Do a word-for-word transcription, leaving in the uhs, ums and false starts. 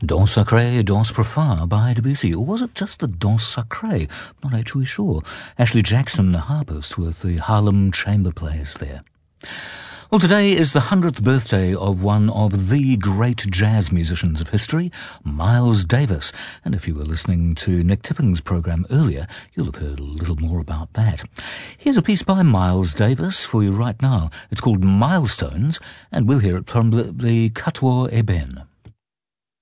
Danse Sacrée, Danse Profane by Debussy. Or was it just the Danse Sacrée? I'm not actually sure. Ashley Jackson, the harpist with the Harlem Chamber Players there. Well, today is the hundredth birthday of one of the great jazz musicians of history, Miles Davis. And if you were listening to Nick Tipping's program earlier, you'll have heard a little more about that. Here's a piece by Miles Davis for you right now. It's called Milestones, and we'll hear it from the, the Quatuor Eben.